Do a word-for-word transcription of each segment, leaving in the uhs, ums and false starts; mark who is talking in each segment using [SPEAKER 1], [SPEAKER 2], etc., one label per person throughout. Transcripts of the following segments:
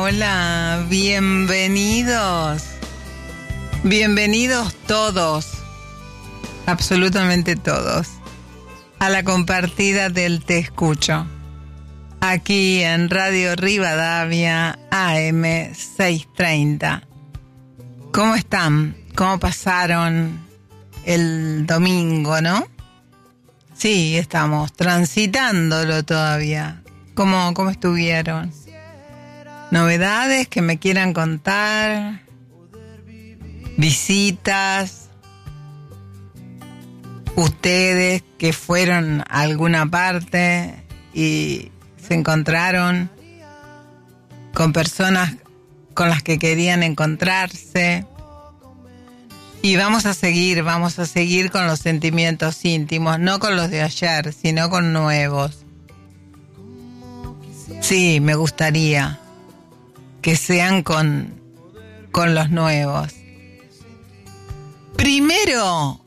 [SPEAKER 1] hola, bienvenidos. Bienvenidos todos, absolutamente todos, a la compartida del Te Escucho. Aquí en Radio Rivadavia A M seiscientos treinta. ¿Cómo están? ¿Cómo pasaron el domingo, no? Sí, estamos transitándolo todavía. ¿Cómo, cómo estuvieron? ¿Novedades que me quieran contar? ¿Visitas? ¿Ustedes que fueron a alguna parte y se encontraron con personas con las que querían encontrarse? Y vamos a seguir, vamos a seguir con los sentimientos íntimos, no con los de ayer, sino con nuevos. Sí, me gustaría que sean con, con los nuevos. Primero,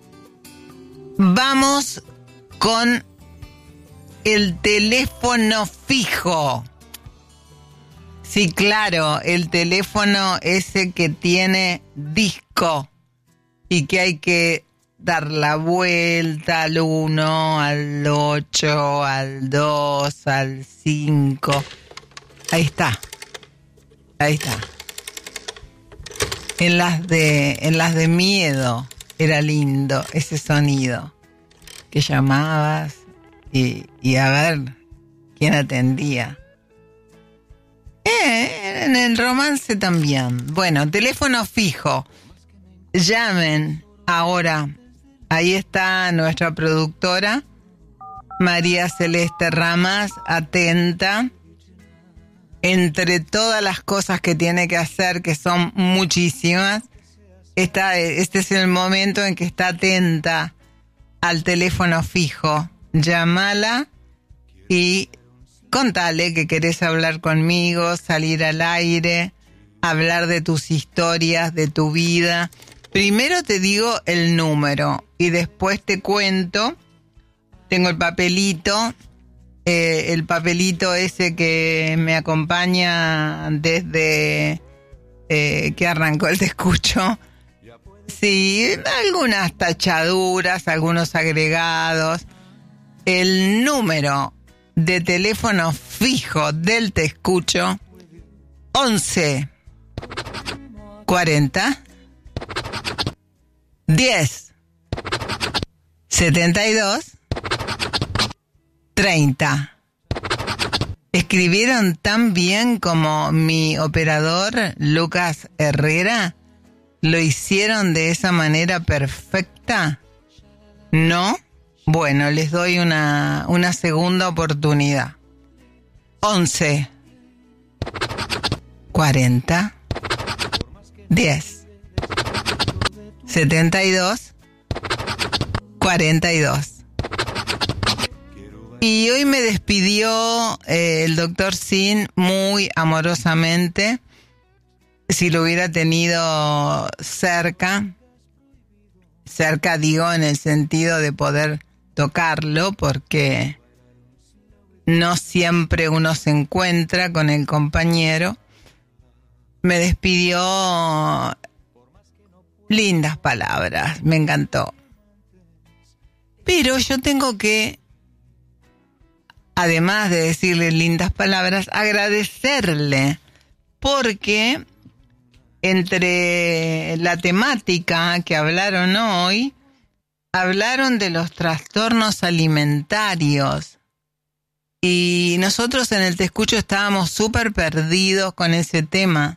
[SPEAKER 1] vamos con el teléfono fijo. Sí, claro, el teléfono ese que tiene disco y que hay que dar la vuelta al uno, al ocho, al dos, al cinco. Ahí está. Ahí está. En las de, en las de miedo era lindo ese sonido. Que llamabas y, y a ver quién atendía. Eh, en el romance también. Bueno, teléfono fijo. Llamen ahora. Ahí está nuestra productora, María Celeste Ramas, atenta. Entre todas las cosas que tiene que hacer, que son muchísimas, está, este es el momento en que está atenta al teléfono fijo. Llámala y contale que querés hablar conmigo, salir al aire, hablar de tus historias, de tu vida. Primero te digo el número y después te cuento. Tengo el papelito. Eh, el papelito ese que me acompaña desde eh, que arrancó el Te Escucho. Sí, algunas tachaduras, algunos agregados. El número de teléfono fijo del Te Escucho, once cuarenta diez setenta y dos treinta. ¿Escribieron tan bien como mi operador Lucas Herrera? ¿Lo hicieron de esa manera perfecta? ¿No? Bueno, les doy una, una segunda oportunidad. once cuarenta diez setenta y dos cuarenta y dos. Y hoy me despidió eh, el doctor Sin muy amorosamente. Si lo hubiera tenido cerca, cerca digo en el sentido de poder tocarlo, porque no siempre uno se encuentra con el compañero. Me despidió lindas palabras, me encantó. Pero yo tengo que, además de decirle lindas palabras, agradecerle, porque entre la temática que hablaron hoy, hablaron de los trastornos alimentarios. Y nosotros en el Te Escucho estábamos súper perdidos con ese tema,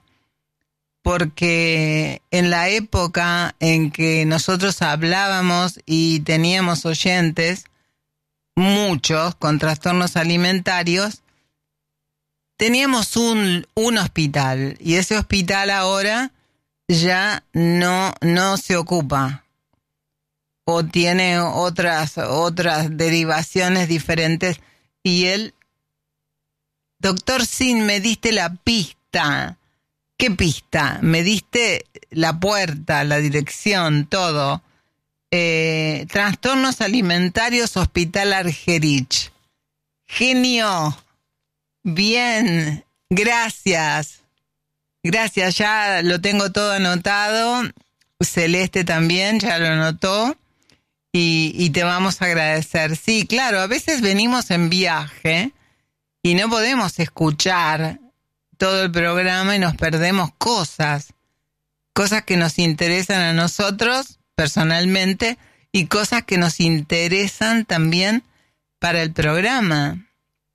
[SPEAKER 1] porque en la época en que nosotros hablábamos y teníamos oyentes, muchos con trastornos alimentarios, teníamos un, un hospital, y ese hospital ahora ya no, no se ocupa, o tiene otras, otras derivaciones diferentes, y el doctor Sin, me diste la pista. ¿Qué pista? Me diste la puerta, la dirección, todo. Eh, trastornos alimentarios, Hospital Argerich. Genio. Bien, Gracias. Gracias, ya lo tengo todo anotado. Celeste también ya lo anotó. Y, y te vamos a agradecer. Sí, claro, a veces venimos en viaje y no podemos escuchar todo el programa y nos perdemos cosas. Cosas que nos interesan a nosotros personalmente y cosas que nos interesan también para el programa.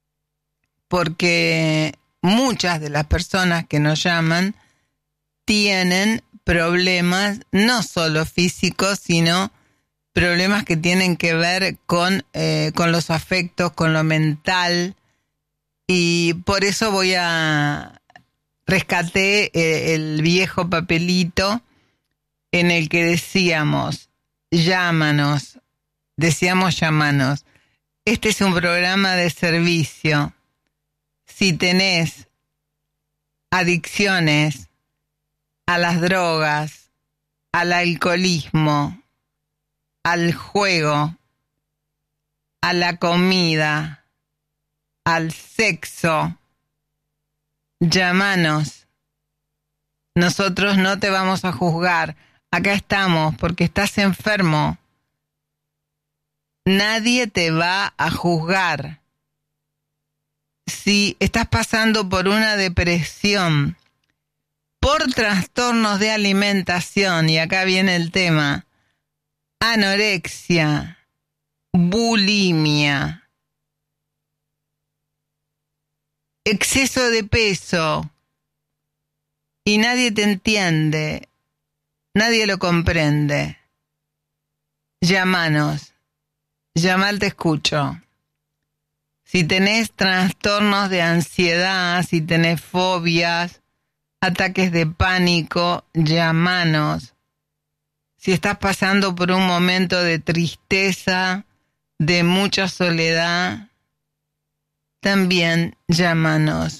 [SPEAKER 1] Porque muchas de las personas que nos llaman tienen problemas no solo físicos, sino problemas que tienen que ver con, eh, con los afectos, con lo mental. Y por eso voy a... rescaté eh, el viejo papelito en el que decíamos, llámanos, decíamos llámanos. Este es un programa de servicio. Si tenés adicciones a las drogas, al alcoholismo, al juego, a la comida, al sexo, llámanos. Nosotros no te vamos a juzgar. Acá estamos porque estás enfermo. Nadie te va a juzgar. Si estás pasando por una depresión, por trastornos de alimentación, y acá viene el tema, anorexia, bulimia, exceso de peso, y nadie te entiende, nadie lo comprende, llámanos, llamar te escucho. Si tenés trastornos de ansiedad, si tenés fobias, ataques de pánico, llámanos. Si estás pasando por un momento de tristeza, de mucha soledad, también llámanos.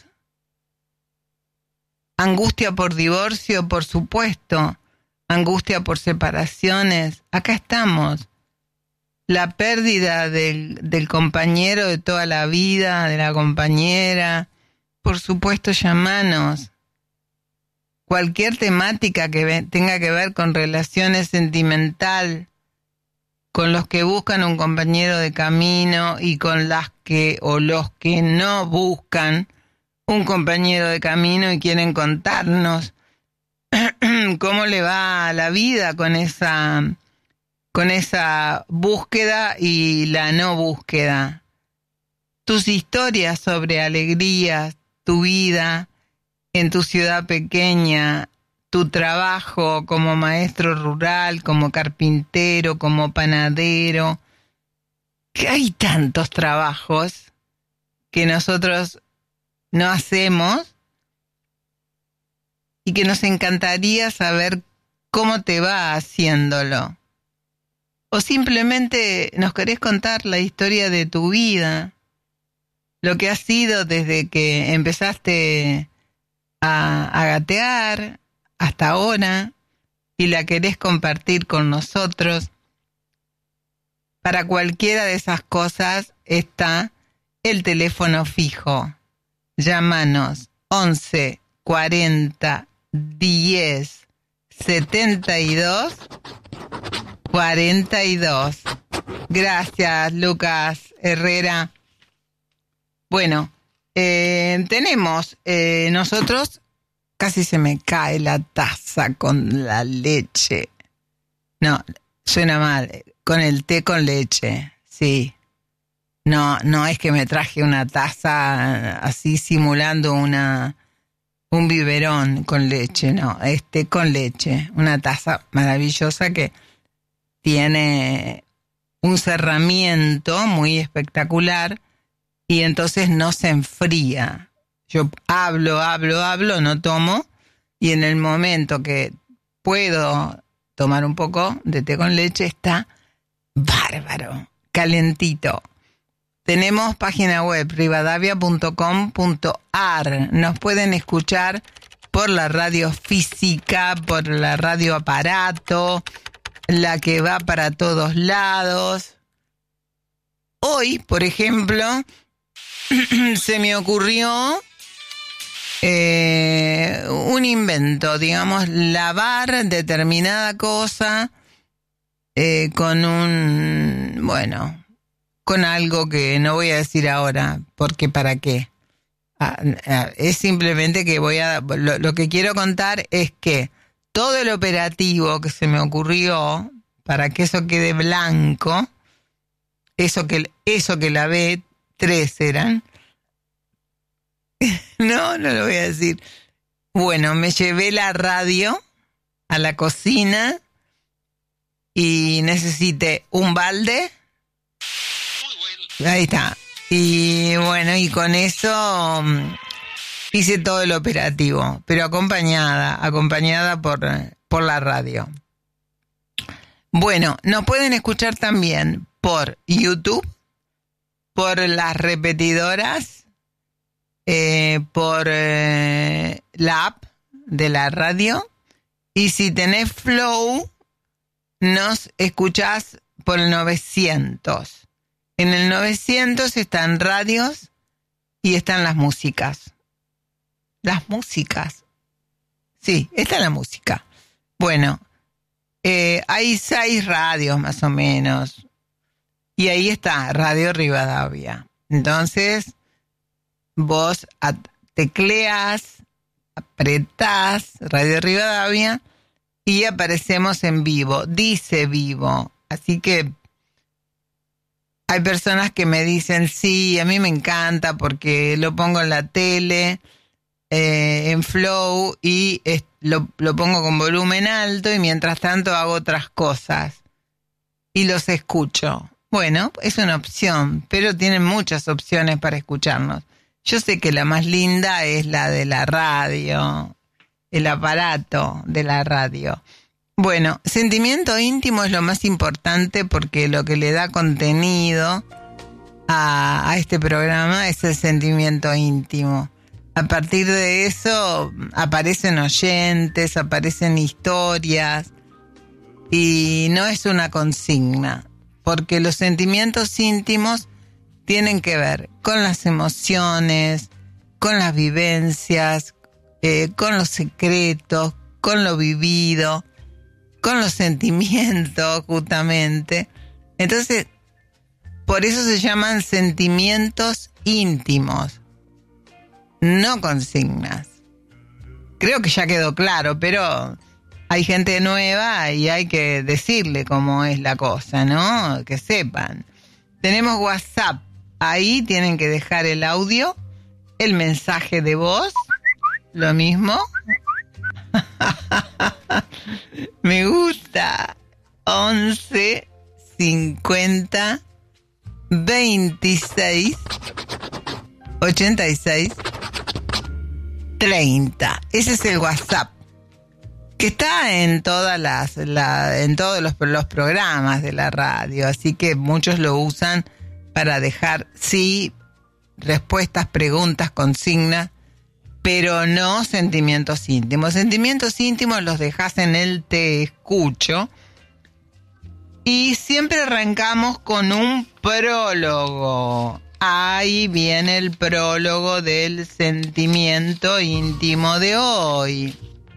[SPEAKER 1] Angustia por divorcio, por supuesto. Angustia por separaciones. Acá estamos. La pérdida del, del compañero de toda la vida, de la compañera. Por supuesto, llámanos. Cualquier temática que ve, tenga que ver con relaciones sentimental, con los que buscan un compañero de camino y con las que o los que no buscan un compañero de camino y quieren contarnos cómo le va la vida con esa, con esa búsqueda y la no búsqueda. Tus historias sobre alegrías, tu vida en tu ciudad pequeña, tu trabajo como maestro rural, como carpintero, como panadero, que hay tantos trabajos que nosotros no hacemos y que nos encantaría saber cómo te va haciéndolo. O simplemente nos querés contar la historia de tu vida, lo que ha sido desde que empezaste a, a gatear hasta ahora y la querés compartir con nosotros. Para cualquiera de esas cosas está el teléfono fijo. Llámanos once cuarenta diez setenta y dos cuarenta y dos. Gracias, Lucas Herrera. Bueno, eh, tenemos eh, nosotros, casi se me cae la taza con la leche. No, suena mal, con el té con leche, sí. No, no es que me traje una taza así simulando una un biberón con leche, no, es té con leche. Una taza maravillosa que tiene un cerramiento muy espectacular y entonces no se enfría. Yo hablo, hablo, hablo, no tomo y en el momento que puedo tomar un poco de té con leche está bárbaro, calentito. Tenemos página web rivadavia punto com punto a r. Nos pueden escuchar por la radio física, por la radio aparato, la que va para todos lados. Hoy, por ejemplo, se me ocurrió eh, un invento, digamos, lavar determinada cosa eh, con un, bueno, con algo que no voy a decir ahora, porque para qué. Ah, ah, es simplemente que voy a, lo, lo que quiero contar es que todo el operativo que se me ocurrió para que eso quede blanco, eso que, eso que lavé, tres eran, no, no lo voy a decir. Bueno, me llevé la radio a la cocina y necesité un balde. Ahí está. Y bueno, y con eso um, hice todo el operativo, pero acompañada, acompañada por, por la radio. Bueno, nos pueden escuchar también por YouTube, por las repetidoras, eh, por eh, la app de la radio, y si tenés Flow, nos escuchás por el novecientos. En el novecientos están radios y están las músicas. Las músicas. Sí, está la música. Bueno, eh, hay seis radios más o menos. Y ahí está, Radio Rivadavia. Entonces, vos tecleas, apretás Radio Rivadavia y aparecemos en vivo. Dice vivo. Así que hay personas que me dicen, sí, a mí me encanta porque lo pongo en la tele, eh, en Flow, y eh, lo, lo pongo con volumen alto y mientras tanto hago otras cosas y los escucho. Bueno, es una opción, pero tienen muchas opciones para escucharnos. Yo sé que la más linda es la de la radio, el aparato de la radio. Bueno, sentimiento íntimo es lo más importante porque lo que le da contenido a, a este programa es el sentimiento íntimo. A partir de eso aparecen oyentes, aparecen historias y no es una consigna, porque los sentimientos íntimos tienen que ver con las emociones, con las vivencias, eh, con los secretos, con lo vivido, con los sentimientos, justamente. Entonces, por eso se llaman sentimientos íntimos, no consignas. Creo que ya quedó claro, pero hay gente nueva y hay que decirle cómo es la cosa, ¿no? Que sepan. Tenemos WhatsApp, ahí tienen que dejar el audio, el mensaje de voz, lo mismo. Me gusta. once cincuenta veintiséis ochenta y seis treinta. Ese es el WhatsApp que está en todas las la, en todos los, los programas de la radio, así que muchos lo usan para dejar sí respuestas, preguntas, consignas, pero no sentimientos íntimos. Sentimientos íntimos los dejas en el te escucho. Y siempre arrancamos con un prólogo. Ahí viene el prólogo del sentimiento íntimo de hoy.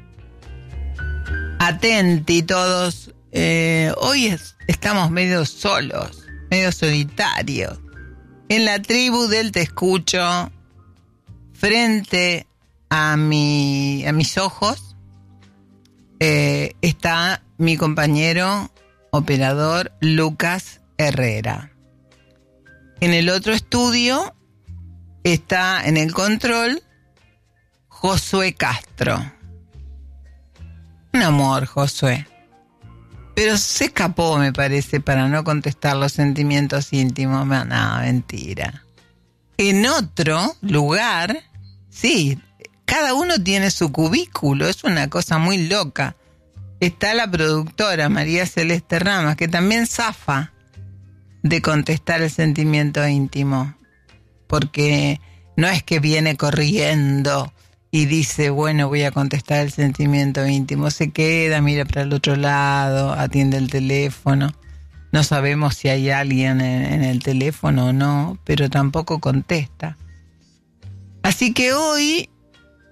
[SPEAKER 1] Atenti todos. Eh, hoy es, estamos medio solos, medio solitarios. En la tribu del te escucho, frente a mi a mis ojos eh, está mi compañero operador Lucas Herrera. En el otro estudio está en el control Josué Castro. Un amor, Josué. Pero se escapó, me parece, para no contestar los sentimientos íntimos. No, mentira. En otro lugar, sí, cada uno tiene su cubículo, es una cosa muy loca. Está la productora María Celeste Ramas, que también zafa de contestar el sentimiento íntimo, porque no es que viene corriendo y dice, bueno, voy a contestar el sentimiento íntimo. Se queda, mira para el otro lado, atiende el teléfono. No sabemos si hay alguien en, en el teléfono o no, pero tampoco contesta. Así que hoy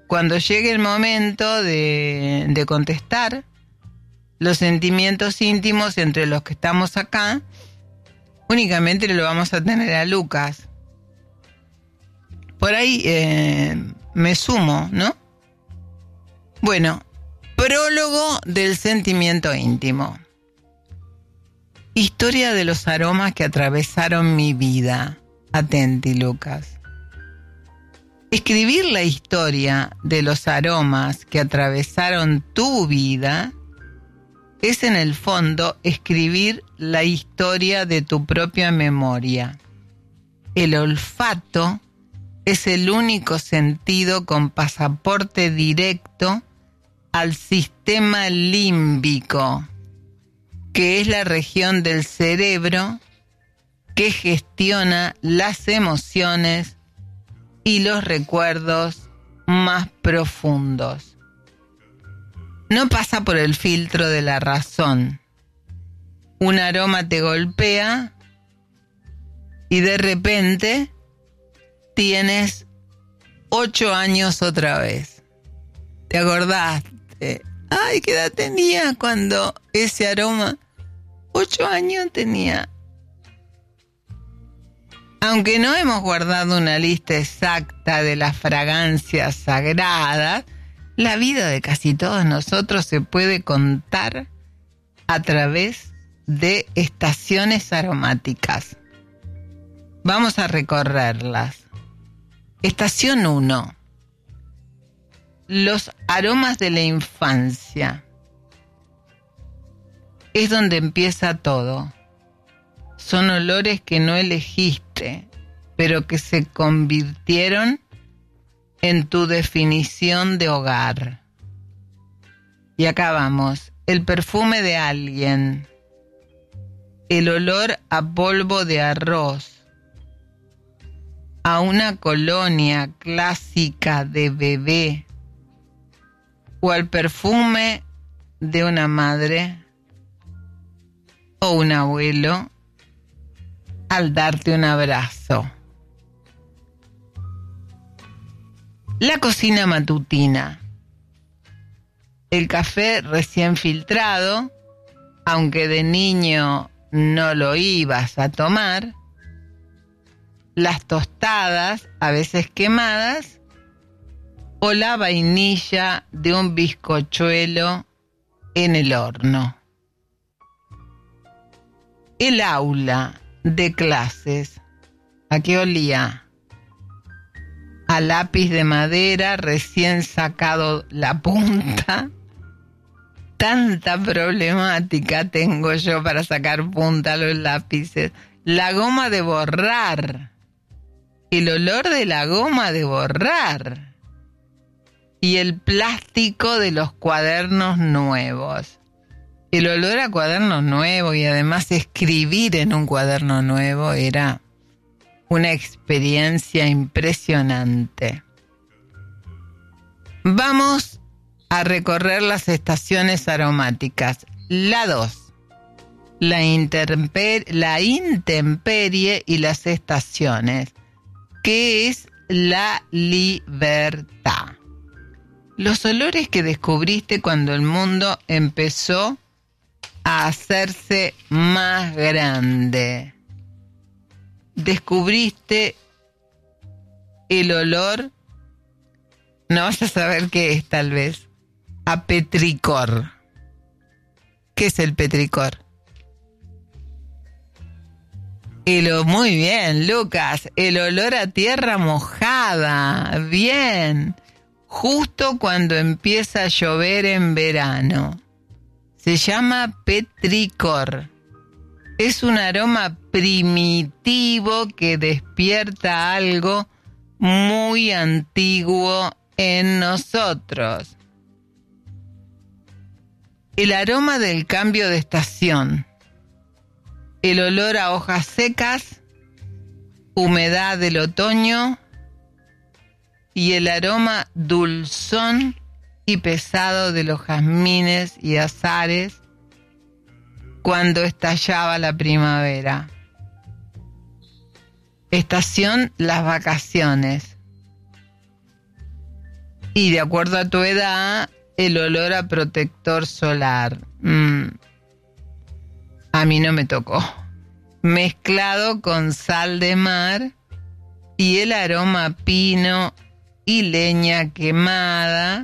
[SPEAKER 1] cuando llegue el momento de, de contestar los sentimientos íntimos entre los que estamos acá, únicamente lo vamos a tener a Lucas. Por ahí eh, me sumo, ¿no? Bueno, prólogo del sentimiento íntimo. Historia de los aromas que atravesaron mi vida. Atenti, Lucas. Escribir la historia de los aromas que atravesaron tu vida es en el fondo escribir la historia de tu propia memoria. El olfato es el único sentido con pasaporte directo al sistema límbico, que es la región del cerebro que gestiona las emociones y los recuerdos más profundos. No pasa por el filtro de la razón. Un aroma te golpea y de repente tienes ocho años otra vez. ¿Te acordaste? Ay, ¿qué edad tenía cuando ese aroma? Ocho años tenía. Aunque no hemos guardado una lista exacta de las fragancias sagradas, la vida de casi todos nosotros se puede contar a través de estaciones aromáticas. Vamos a recorrerlas. Estación uno. Los aromas de la infancia. Es donde empieza todo. Son olores que no elegiste, pero que se convirtieron en tu definición de hogar. Y acá vamos. El perfume de alguien. El olor a polvo de arroz. A una colonia clásica de bebé. O al perfume de una madre o un abuelo al darte un abrazo. La cocina matutina. El café recién filtrado, aunque de niño no lo ibas a tomar. Las tostadas, a veces quemadas, o la vainilla de un bizcochuelo en el horno. El aula de clases. ¿A qué olía? A lápiz de madera recién sacado la punta. Tanta problemática tengo yo para sacar punta a los lápices. La goma de borrar. El olor de la goma de borrar. Y el plástico de los cuadernos nuevos. El olor a cuadernos nuevos y además escribir en un cuaderno nuevo era una experiencia impresionante. Vamos a recorrer las estaciones aromáticas. La dos. La, interper- la intemperie y las estaciones. ¿Qué es la libertad? Los olores que descubriste cuando el mundo empezó a hacerse más grande. Descubriste el olor, no vas a saber qué es tal vez, a petricor. ¿Qué es el petricor? El, muy bien, Lucas, el olor a tierra mojada, bien, justo cuando empieza a llover en verano. Se llama petricor. Es un aroma primitivo que despierta algo muy antiguo en nosotros. El aroma del cambio de estación. El olor a hojas secas, humedad del otoño y el aroma dulzón y pesado de los jazmines y azares cuando estallaba la primavera. Estación las vacaciones. Y de acuerdo a tu edad, el olor a protector solar. Mm, a mí no me tocó. Mezclado con sal de mar y el aroma a pino y leña quemada,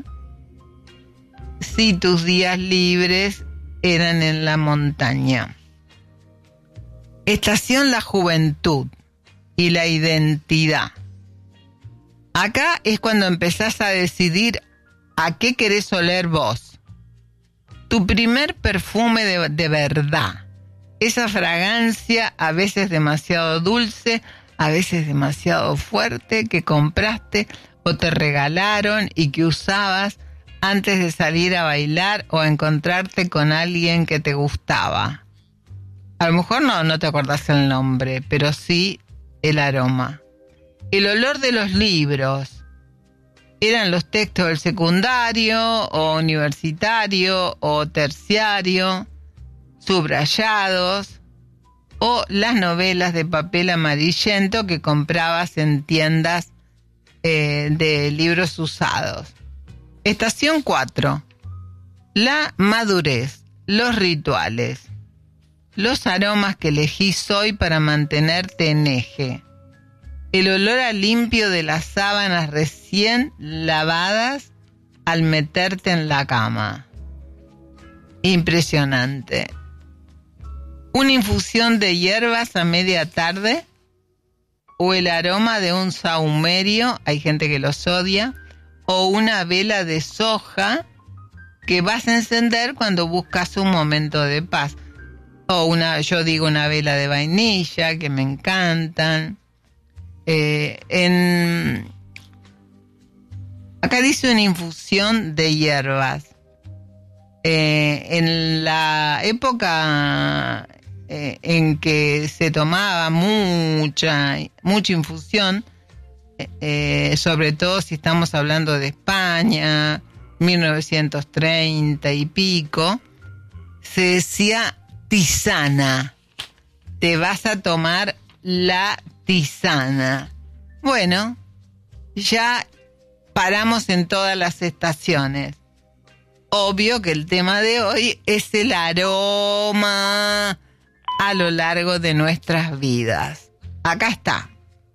[SPEAKER 1] si tus días libres eran en la montaña. Estación la juventud y la identidad. Acá es cuando empezás a decidir a qué querés oler vos. Tu primer perfume de, de verdad. Esa fragancia, a veces demasiado dulce, a veces demasiado fuerte, que compraste o te regalaron y que usabas antes de salir a bailar o a encontrarte con alguien que te gustaba. A lo mejor no, no te acordás el nombre, pero sí el aroma. El olor de los libros. Eran los textos del secundario o universitario o terciario, subrayados, o las novelas de papel amarillento que comprabas en tiendas eh, de libros usados. Estación cuatro. La madurez, los rituales, los aromas que elegís hoy para mantenerte en eje. El olor a limpio de las sábanas recién lavadas al meterte en la cama. Impresionante. Una infusión de hierbas a media tarde o el aroma de un sahumerio, hay gente que los odia, o una vela de soja que vas a encender cuando buscas un momento de paz. O una, yo digo una vela de vainilla que me encantan. Eh, en acá dice una infusión de hierbas. Eh, en la época eh, en que se tomaba mucha mucha infusión, eh, sobre todo si estamos hablando de España, mil novecientos treinta y pico, se decía tisana. Te vas a tomar la tisana. Bueno, ya paramos en todas las estaciones. Obvio que el tema de hoy es el aroma a lo largo de nuestras vidas. Acá está.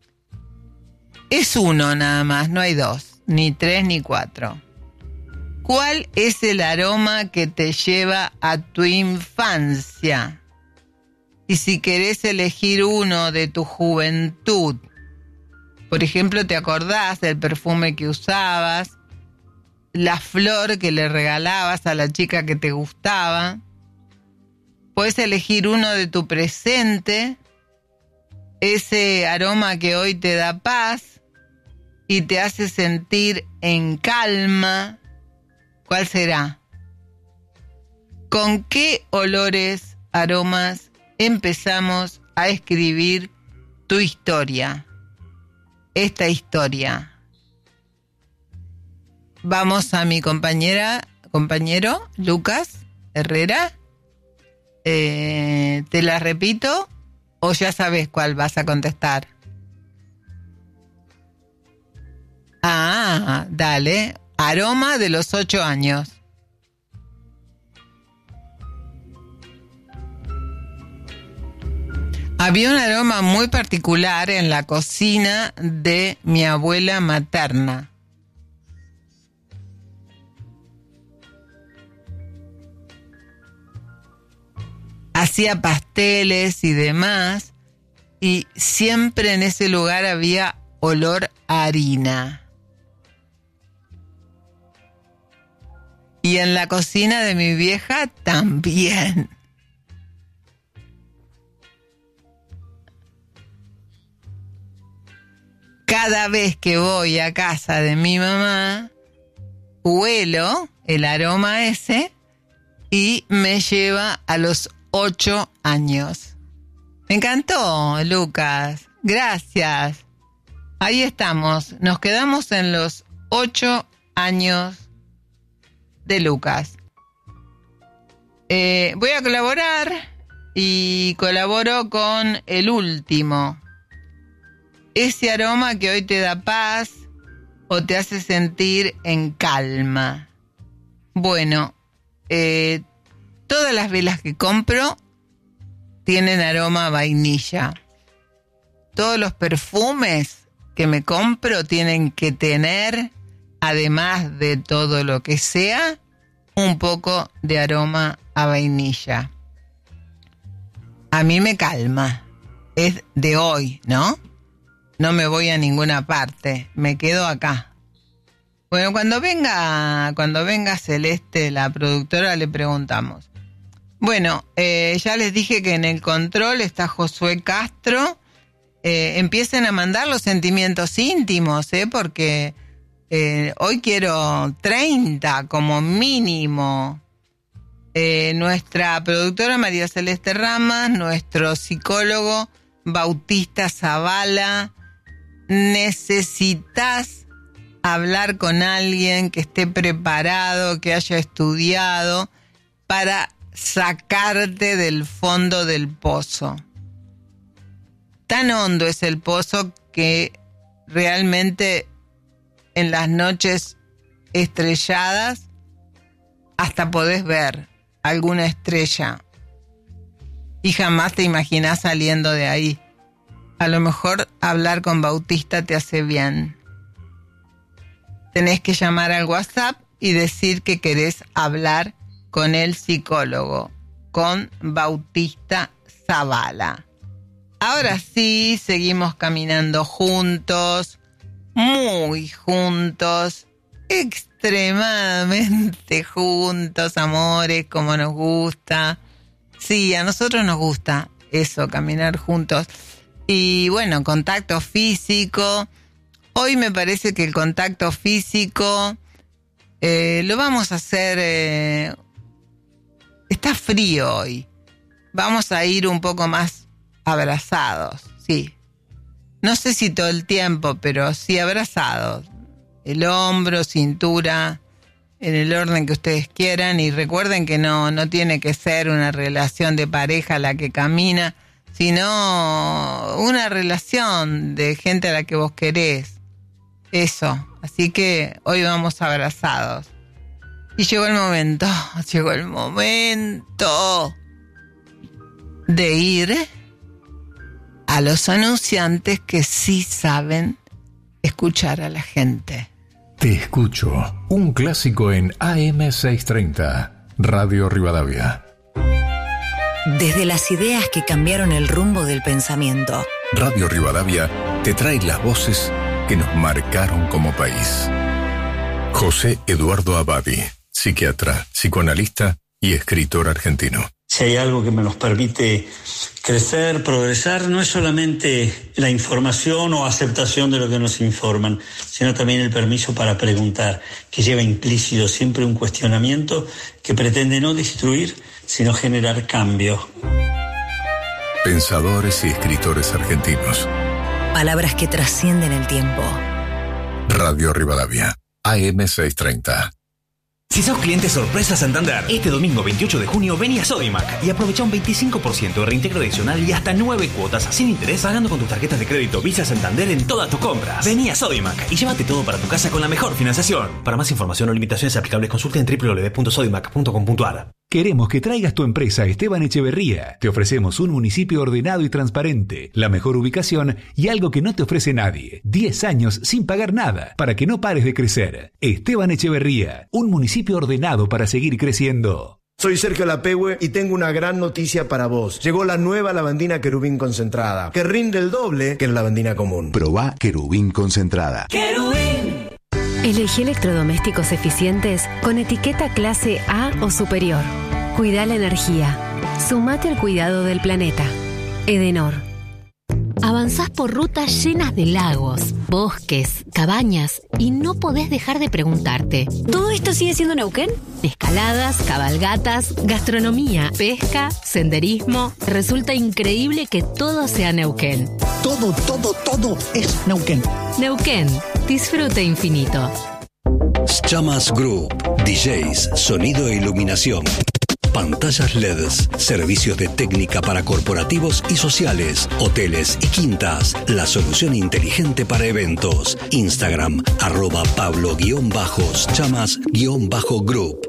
[SPEAKER 1] Es uno nada más, no hay dos, ni tres, ni cuatro. ¿Cuál es el aroma que te lleva a tu infancia? Y si querés elegir uno de tu juventud, por ejemplo, ¿te acordás del perfume que usabas? La flor que le regalabas a la chica que te gustaba. Puedes elegir uno de tu presente, ese aroma que hoy te da paz y te hace sentir en calma. ¿Cuál será? ¿Con qué olores, aromas empezamos a escribir tu historia? Esta historia. Vamos a mi compañera, compañero Lucas Herrera. Eh, ¿Te la repito o ya sabes cuál vas a contestar? Ah, dale. Aroma de los ocho años. Había un aroma muy particular en la cocina de mi abuela materna. Hacía pasteles y demás, y siempre en ese lugar había olor a harina. Y en la cocina de mi vieja también. Cada vez que voy a casa de mi mamá, huelo el aroma ese y me lleva a los ocho años. Me encantó, Lucas. Gracias. Ahí estamos. Nos quedamos en los ocho años de Lucas. Eh, voy a colaborar y colaboro con el último. Ese aroma que hoy te da paz o te hace sentir en calma? Bueno, eh, todas las velas que compro tienen aroma a vainilla. Todos los perfumes que me compro tienen que tener, además de todo lo que sea, un poco de aroma a vainilla. A mí me calma. Es de hoy, ¿no? No me voy a ninguna parte. Me quedo acá. Bueno, cuando venga, cuando venga Celeste, la productora, le preguntamos. Bueno, eh, ya les dije que en el control está Josué Castro. Eh, empiecen a mandar los sentimientos íntimos, ¿eh? Porque eh, hoy quiero treinta como mínimo. Eh, nuestra productora María Celeste Ramas, nuestro psicólogo Bautista Zavala. Necesitas hablar con alguien que esté preparado, que haya estudiado, para sacarte del fondo del pozo. Tan hondo es el pozo que realmente en las noches estrelladas hasta podés ver alguna estrella y jamás te imaginás saliendo de ahí. A lo mejor hablar con Bautista te hace bien. Tenés que llamar al WhatsApp y decir que querés hablar con el psicólogo, con Bautista Zavala. Ahora sí, seguimos caminando juntos, muy juntos, extremadamente juntos, amores, como nos gusta. Sí, a nosotros nos gusta eso, caminar juntos. Y bueno, contacto físico. Hoy me parece que el contacto físico eh, lo vamos a hacer... Eh, está frío hoy. Vamos a ir un poco más abrazados, sí. No sé si todo el tiempo, pero sí abrazados. El hombro, cintura, en el orden que ustedes quieran. Y recuerden que no, no tiene que ser una relación de pareja la que camina, sino una relación de gente a la que vos querés. Eso. Así que hoy vamos abrazados. Y llegó el momento, llegó el momento de ir a los anunciantes que sí saben escuchar a la gente.
[SPEAKER 2] Te escucho, un clásico en A M seiscientos treinta, Radio Rivadavia.
[SPEAKER 3] Desde las ideas que cambiaron el rumbo del pensamiento.
[SPEAKER 2] Radio Rivadavia te trae las voces que nos marcaron como país. José Eduardo Abadi, psiquiatra, psicoanalista y escritor argentino.
[SPEAKER 4] Si hay algo que me nos permite crecer, progresar, no es solamente la información o aceptación de lo que nos informan, sino también el permiso para preguntar, que lleva implícito siempre un cuestionamiento que pretende no destruir, sino generar cambio.
[SPEAKER 2] Pensadores y escritores argentinos.
[SPEAKER 3] Palabras que trascienden el tiempo.
[SPEAKER 2] Radio Rivadavia, A M seiscientos treinta.
[SPEAKER 5] Si sos cliente sorpresa Santander, este domingo veintiocho de junio vení a Sodimac y aprovecha un veinticinco por ciento de reintegro adicional y hasta nueve cuotas sin interés pagando con tus tarjetas de crédito Visa Santander en todas tus compras. Vení a Sodimac y llévate todo para tu casa con la mejor financiación. Para más información o limitaciones aplicables consulta en doble u doble u doble u punto sodimac punto com punto a r.
[SPEAKER 6] Queremos que traigas tu empresa a Esteban Echeverría. Te ofrecemos un municipio ordenado y transparente, la mejor ubicación y algo que no te ofrece nadie. diez años sin pagar nada para que no pares de crecer. Esteban Echeverría, un municipio ordenado para seguir creciendo.
[SPEAKER 7] Soy Sergio Lapehue y tengo una gran noticia para vos. Llegó la nueva lavandina Querubín concentrada, que rinde el doble que la lavandina común.
[SPEAKER 8] Probá Querubín concentrada.
[SPEAKER 9] ¡Querubín! Elegí electrodomésticos eficientes con etiqueta clase A o superior. Cuida la energía. Sumate al cuidado del planeta. Edenor. Avanzás por rutas llenas de lagos, bosques, cabañas y no podés dejar de preguntarte: ¿todo esto sigue siendo Neuquén? Escaladas, cabalgatas, gastronomía, pesca, senderismo. Resulta increíble que todo sea Neuquén.
[SPEAKER 10] Todo, todo, todo es Neuquén.
[SPEAKER 9] Neuquén. Disfrute infinito.
[SPEAKER 11] Chamas Group, D Js, sonido e iluminación. pantallas L E Ds, servicios de técnica para corporativos y sociales, hoteles y quintas. La solución inteligente para eventos. Instagram, arroba Pablo-Chamas-Group.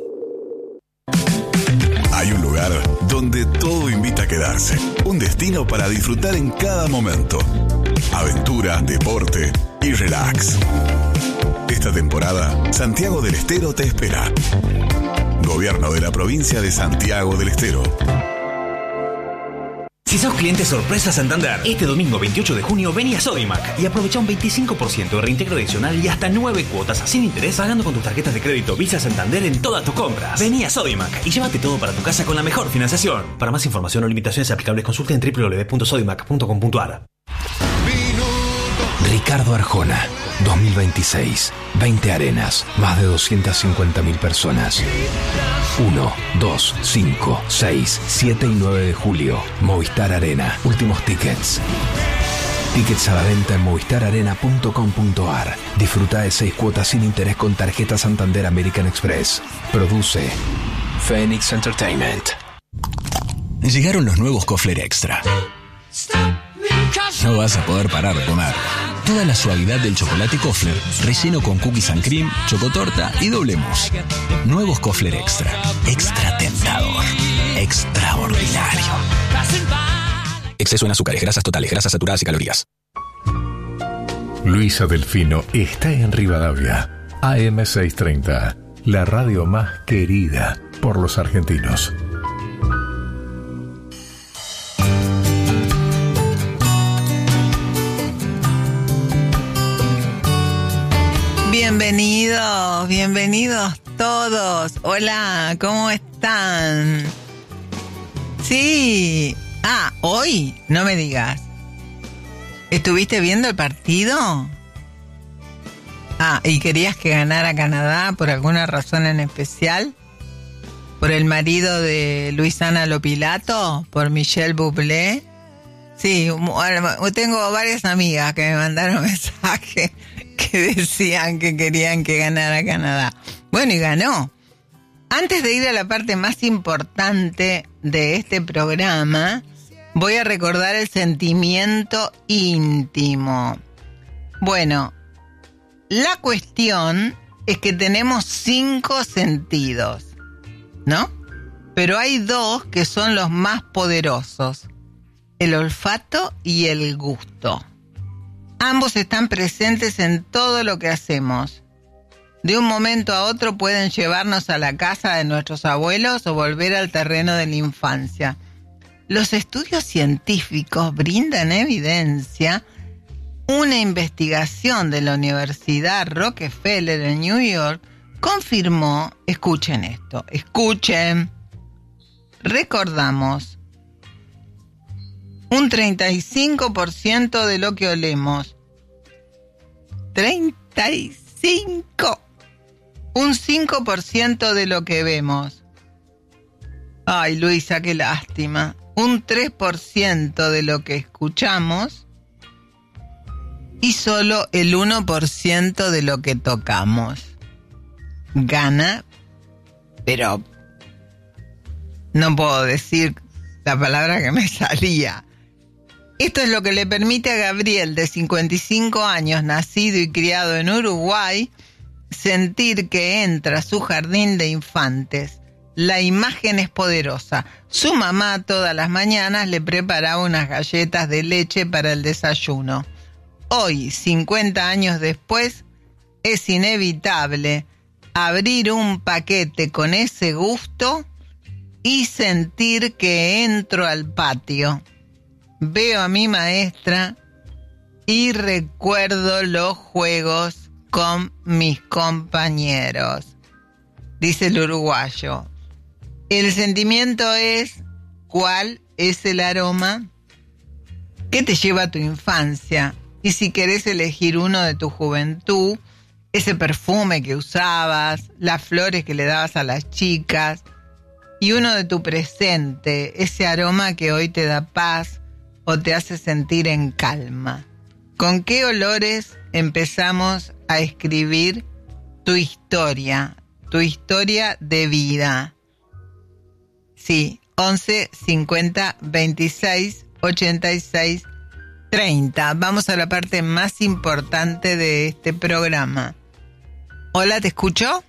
[SPEAKER 12] Hay un lugar donde todo invita a quedarse. Un destino para disfrutar en cada momento. Aventura, deporte y relax. Esta temporada, Santiago del Estero te espera. Gobierno de la provincia de Santiago del Estero.
[SPEAKER 5] Si sos cliente sorpresa Santander, este domingo veintiocho de junio vení a Sodimac y aprovecha un veinticinco por ciento de reintegro adicional y hasta nueve cuotas sin interés pagando con tus tarjetas de crédito Visa Santander en todas tus compras. Vení a Sodimac y llévate todo para tu casa con la mejor financiación. Para más información o limitaciones aplicables, consulta en doble u doble u doble u punto sodimac punto com punto a r.
[SPEAKER 13] Ricardo Arjona, dos mil veintiséis. veinte arenas, más de doscientas cincuenta mil personas. uno, dos, cinco, seis, siete y nueve de julio. Movistar Arena. Últimos tickets. Tickets a la venta en movistar arena punto com punto a r. Disfruta de seis cuotas sin interés con tarjeta Santander American Express. Produce Phoenix Entertainment.
[SPEAKER 14] Llegaron los nuevos Kofler Extra. No vas a poder parar de comer. Toda la suavidad del chocolate Kofler, relleno con cookies and cream, chocotorta y doble mousse. Nuevos Kofler Extra. Extra tentador. Extraordinario. Exceso en azúcares, grasas totales, grasas saturadas y calorías.
[SPEAKER 2] Luisa Delfino está en Rivadavia. A M seiscientos treinta. La radio más querida por los argentinos.
[SPEAKER 1] Bienvenidos, bienvenidos todos. Hola, ¿cómo están? Sí. Ah, hoy, no me digas. ¿Estuviste viendo el partido? Ah, ¿y querías que ganara Canadá por alguna razón en especial? ¿Por el marido de Luisana Lopilato? ¿Por Michelle Bublé? Sí, tengo varias amigas que me mandaron mensajes que decían que querían que ganara Canadá. Bueno, y ganó. Antes de ir a la parte más importante de este programa, voy a recordar el sentimiento íntimo. Bueno, la cuestión es que tenemos cinco sentidos, ¿no? Pero hay dos que son los más poderosos: el olfato y el gusto. Ambos están presentes en todo lo que hacemos. De un momento a otro pueden llevarnos a la casa de nuestros abuelos o volver al terreno de la infancia. Los estudios científicos brindan evidencia. Una investigación de la Universidad Rockefeller en New York confirmó, escuchen esto, escuchen, recordamos un treinta y cinco por ciento de lo que olemos. treinta y cinco. Un cinco por ciento de lo que vemos. Ay, Luisa, qué lástima. Un tres por ciento de lo que escuchamos. Y solo el uno por ciento de lo que tocamos. Gana, pero no puedo decir la palabra que me salía. Esto es lo que le permite a Gabriel, de cincuenta y cinco años, nacido y criado en Uruguay, sentir que entra a su jardín de infantes. La imagen es poderosa. Su mamá todas las mañanas le preparaba unas galletas de leche para el desayuno. Hoy, cincuenta años después, es inevitable abrir un paquete con ese gusto y sentir que entro al patio. Veo a mi maestra y recuerdo los juegos con mis compañeros, dice el uruguayo. El sentimiento es: ¿cuál es el aroma que te lleva a tu infancia? Y si querés elegir uno de tu juventud, ese perfume que usabas, las flores que le dabas a las chicas, y uno de tu presente, ese aroma que hoy te da paz o te hace sentir en calma. ¿Con qué olores empezamos a escribir tu historia, tu historia de vida? Sí, once cincuenta veintiséis ochenta y seis treinta. Vamos a la parte más importante de este programa. Hola, ¿te escucho?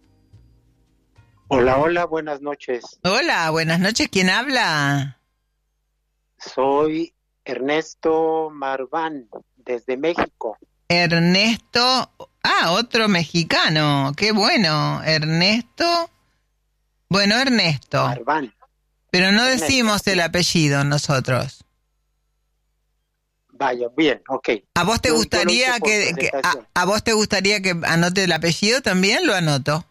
[SPEAKER 15] Hola, hola, buenas noches.
[SPEAKER 1] Hola, buenas noches. ¿Quién habla?
[SPEAKER 15] Soy Ernesto Marván, desde México.
[SPEAKER 1] Ernesto, ah, otro mexicano. Qué bueno, Ernesto. Bueno, Ernesto.
[SPEAKER 15] Marván.
[SPEAKER 1] Pero no
[SPEAKER 15] Ernesto.
[SPEAKER 1] Decimos el apellido nosotros.
[SPEAKER 15] Vaya, bien, ok.
[SPEAKER 1] ¿A vos te
[SPEAKER 15] Yo- yo
[SPEAKER 1] gustaría
[SPEAKER 15] lo hice por
[SPEAKER 1] que, que
[SPEAKER 15] presentación.
[SPEAKER 1] a, a vos te gustaría que anote el apellido también? Lo anoto.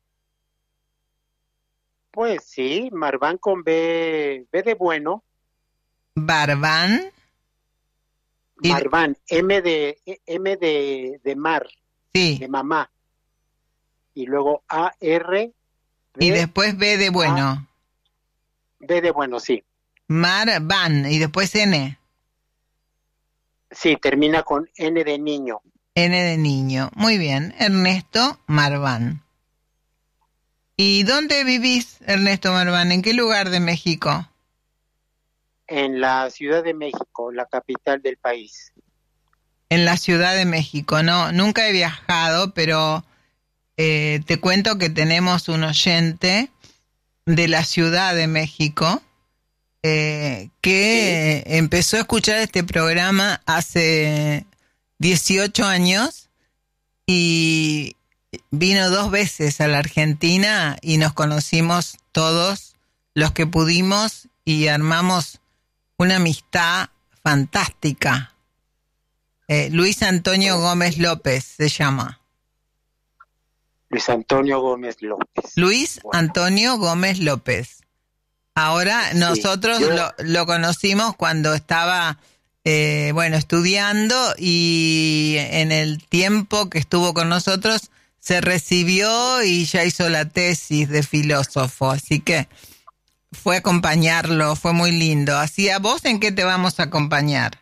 [SPEAKER 15] Pues sí, Marván con B, B de bueno.
[SPEAKER 1] Barbán. Y-
[SPEAKER 15] Marván, M de M de, de mar,
[SPEAKER 1] Sí.
[SPEAKER 15] de mamá. Y luego A R
[SPEAKER 1] Y
[SPEAKER 15] B,
[SPEAKER 1] después B de bueno.
[SPEAKER 15] B de bueno, sí.
[SPEAKER 1] Marván. Y después N.
[SPEAKER 15] Sí, termina con N de niño.
[SPEAKER 1] N de niño. Muy bien. Ernesto Marván. ¿Y dónde vivís, Ernesto Marván? ¿En qué lugar de México?
[SPEAKER 15] En la Ciudad de México, la capital del país.
[SPEAKER 1] En la Ciudad de México. No, nunca he viajado, pero eh, te cuento que tenemos un oyente de la Ciudad de México eh, que
[SPEAKER 15] Sí.
[SPEAKER 1] empezó a escuchar este programa hace dieciocho años y vino dos veces a la Argentina y nos conocimos todos los que pudimos y armamos una amistad fantástica. Eh, Luis Antonio Gómez López se llama.
[SPEAKER 15] Luis Antonio Gómez López.
[SPEAKER 1] Luis
[SPEAKER 15] Bueno.
[SPEAKER 1] Antonio Gómez López. Ahora
[SPEAKER 15] Sí,
[SPEAKER 1] nosotros
[SPEAKER 15] yo-
[SPEAKER 1] lo, lo conocimos cuando estaba, eh, bueno, estudiando y en el tiempo que estuvo con nosotros se recibió y ya hizo la tesis de filósofo. Así que fue acompañarlo, fue muy lindo. Así, ¿a vos en qué te vamos a acompañar?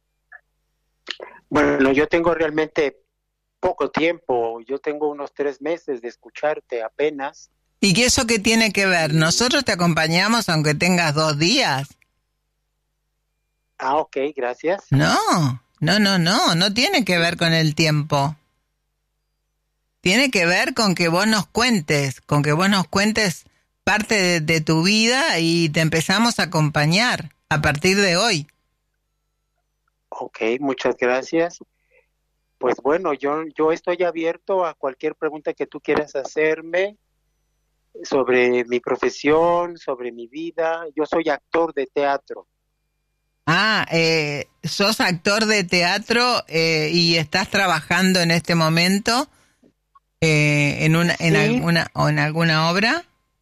[SPEAKER 15] Bueno, yo tengo realmente poco tiempo. Yo tengo unos tres meses de escucharte apenas.
[SPEAKER 1] ¿Y qué eso qué tiene que ver? Nosotros te acompañamos aunque tengas dos días.
[SPEAKER 15] Ah, ok, gracias.
[SPEAKER 1] No, no, no, no, no tiene que ver con el tiempo. Tiene que ver con que vos nos cuentes, con que vos nos cuentes parte de, de tu vida y te empezamos a acompañar a partir de hoy.
[SPEAKER 15] Ok, muchas gracias. Pues bueno, yo, yo estoy abierto a cualquier pregunta que tú quieras hacerme sobre mi profesión, sobre mi vida. Yo soy actor de teatro.
[SPEAKER 1] Ah, eh, sos actor de teatro eh, y estás trabajando en este momento eh, en una, en
[SPEAKER 15] Sí.
[SPEAKER 1] alguna o en alguna obra.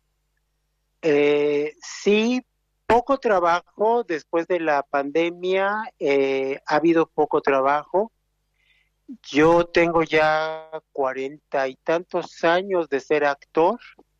[SPEAKER 15] Eh, sí, poco trabajo después de la pandemia, eh, ha habido poco trabajo. Yo tengo ya cuarenta y tantos años de ser actor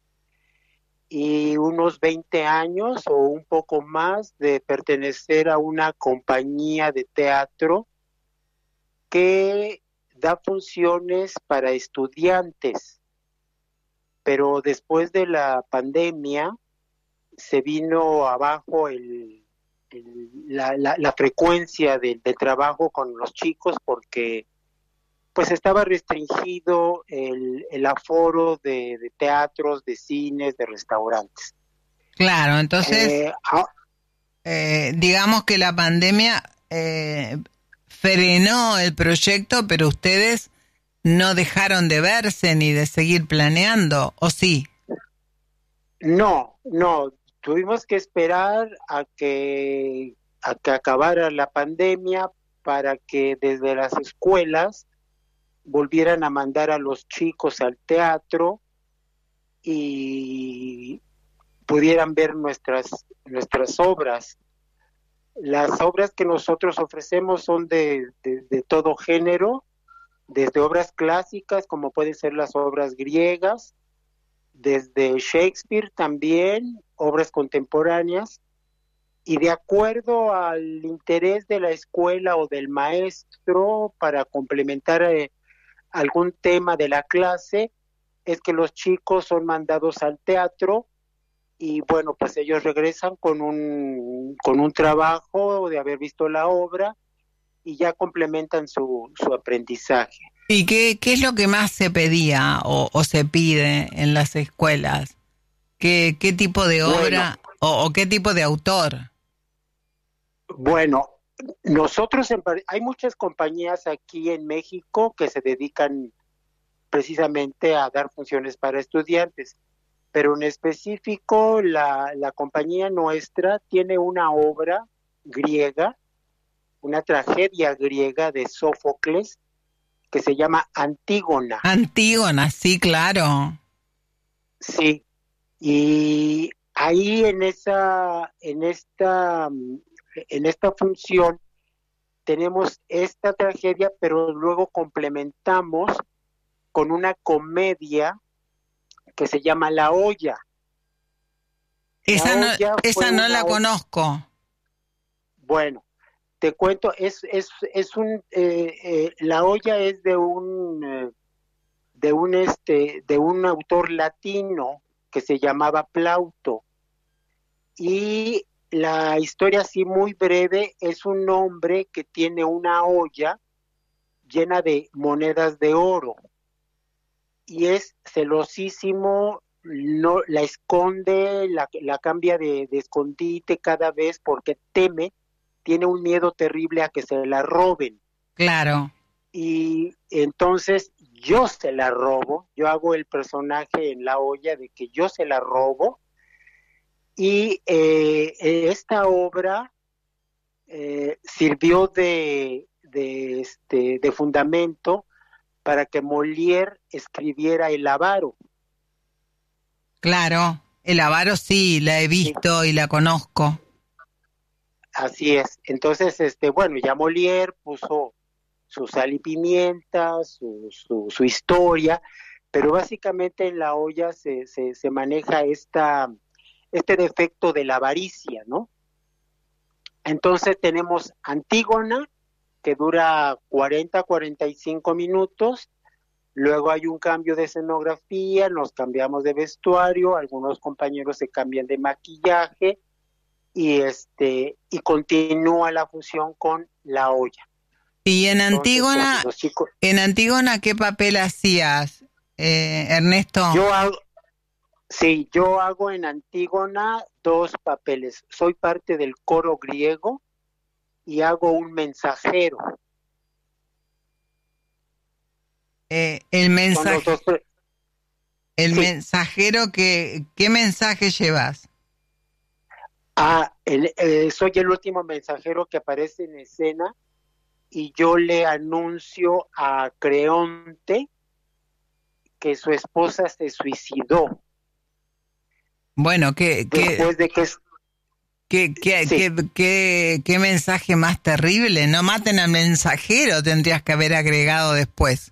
[SPEAKER 15] y unos veinte años o un poco más de pertenecer a una compañía de teatro que da funciones para estudiantes. Pero después de la pandemia se vino abajo el, el- la, la- la frecuencia de, de trabajo con los chicos porque pues estaba restringido el, el aforo de, de teatros, de cines, de restaurantes.
[SPEAKER 1] Claro, entonces
[SPEAKER 15] Eh, ah,
[SPEAKER 1] eh, digamos que la pandemia eh, frenó el proyecto, pero ustedes no dejaron de verse ni de seguir planeando, ¿o sí?
[SPEAKER 15] no, no, tuvimos que esperar a que, a que acabara la pandemia para que desde las escuelas volvieran a mandar a los chicos al teatro y pudieran ver nuestras, nuestras obras. Las obras que nosotros ofrecemos son de, de, de todo género, desde obras clásicas como pueden ser las obras griegas, desde Shakespeare también, obras contemporáneas, y de acuerdo al interés de la escuela o del maestro para complementar eh, algún tema de la clase, es que los chicos son mandados al teatro y bueno, pues ellos regresan con un, con un trabajo de haber visto la obra y ya complementan su, su aprendizaje.
[SPEAKER 1] ¿Y qué, qué es lo que más se pedía o, o se pide en las escuelas? ¿Qué, qué tipo de obra bueno, o, o qué tipo de autor?
[SPEAKER 15] Bueno, nosotros, en, hay muchas compañías aquí en México que se dedican precisamente a dar funciones para estudiantes, pero en específico la, la compañía nuestra tiene una obra griega, una tragedia griega de Sófocles, que se llama Antígona.
[SPEAKER 1] Antígona, sí, claro.
[SPEAKER 15] Sí, y ahí en esa, en esta, en esta función tenemos esta tragedia, pero luego complementamos con una comedia que se llama La Olla.
[SPEAKER 1] Esa la no, olla esa no la conozco.
[SPEAKER 15] Bueno, te cuento, es es es un eh, eh, La Olla es de un eh, de un este de un autor latino que se llamaba Plauto, y la historia así muy breve es un hombre que tiene una olla llena de monedas de oro y es celosísimo, no la esconde, la, la cambia de, de escondite cada vez porque teme, tiene un miedo terrible a que se la roben.
[SPEAKER 1] Claro.
[SPEAKER 15] Y entonces yo se la robo, yo hago el personaje en La Olla de que yo se la robo, y eh, esta obra eh, sirvió de, de, este, de fundamento para que Molière escribiera El Avaro.
[SPEAKER 1] Claro, El Avaro sí, la he visto sí. Y la conozco.
[SPEAKER 15] Así es. Entonces, este, bueno, ya Molière puso su sal y pimienta, su, su, su historia, pero básicamente en La Olla se, se, se maneja esta, este defecto de la avaricia, ¿no? Entonces tenemos Antígona, que dura cuarenta, cuarenta y cinco minutos, luego hay un cambio de escenografía, nos cambiamos de vestuario, algunos compañeros se cambian de maquillaje, y este y continúa la fusión con La Olla.
[SPEAKER 1] Y en Antígona, Entonces, chicos, en Antígona, ¿qué papel hacías, eh, Ernesto?
[SPEAKER 15] Yo hago, sí, yo hago en Antígona dos papeles. Soy parte del coro griego y hago un mensajero.
[SPEAKER 1] Eh, el mensaje, dos... el sí. mensajero, que, ¿qué mensaje llevas?
[SPEAKER 15] Ah, el, eh, soy el último mensajero que aparece en escena y yo le anuncio a Creonte que su esposa se suicidó.
[SPEAKER 1] Bueno, ¿qué,
[SPEAKER 15] después
[SPEAKER 1] qué,
[SPEAKER 15] de que es,
[SPEAKER 1] qué, qué, sí. qué, qué, qué mensaje más terrible? No maten al mensajero, tendrías que haber agregado después.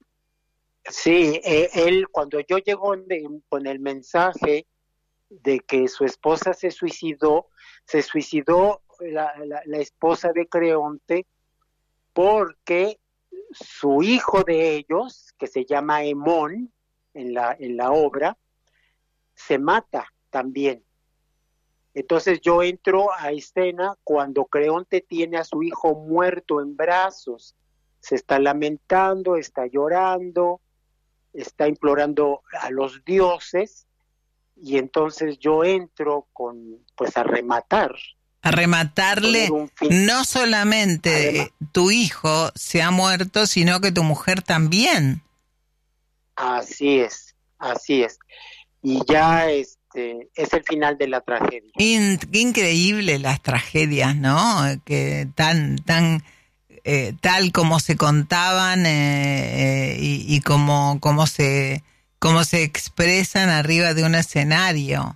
[SPEAKER 15] Sí, eh, él, cuando yo llego de, con el mensaje de que su esposa se suicidó, se suicidó la, la, la esposa de Creonte porque su hijo de ellos, que se llama Hemón en la, en la obra, se mata también. Entonces yo entro a escena cuando Creonte tiene a su hijo muerto en brazos, se está lamentando, está llorando, está implorando a los dioses, y entonces yo entro con, pues a rematar.
[SPEAKER 1] A rematarle, no solamente Además, tu hijo se ha muerto, sino que tu mujer también.
[SPEAKER 15] Así es, así es. Y ya este es el final de la tragedia.
[SPEAKER 1] In, increíble las tragedias, ¿no? Que tan, tan, eh, tal como se contaban eh, eh, y, y como, como se, como se expresan arriba de un escenario.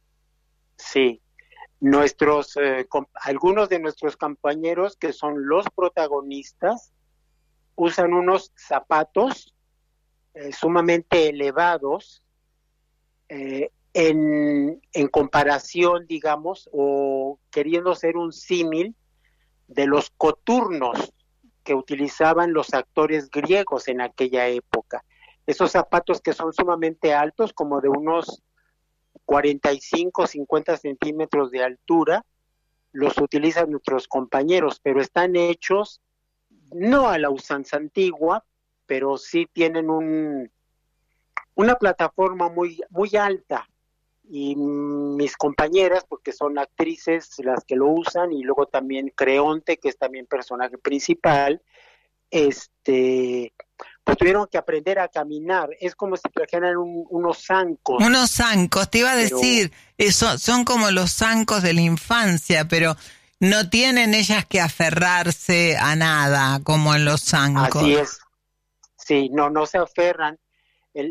[SPEAKER 15] Sí. Nuestros, eh, com- algunos de nuestros compañeros, que son los protagonistas, usan unos zapatos eh, sumamente elevados eh, en, en comparación, digamos, o queriendo ser un símil de los coturnos que utilizaban los actores griegos en aquella época. Esos zapatos que son sumamente altos, como de unos cuarenta y cinco, cincuenta centímetros de altura, los utilizan nuestros compañeros, pero están hechos no a la usanza antigua, pero sí tienen un una plataforma muy muy alta, y mis compañeras, porque son actrices las que lo usan, y luego también Creonte, que es también personaje principal, este pues tuvieron que aprender a caminar. Es como si trajeran un, unos zancos.
[SPEAKER 1] Unos zancos, te iba a
[SPEAKER 15] pero,
[SPEAKER 1] decir, eso, son como los zancos de la infancia, pero no tienen ellas que aferrarse a nada, como en los zancos.
[SPEAKER 15] Así es. Sí, no, no se aferran.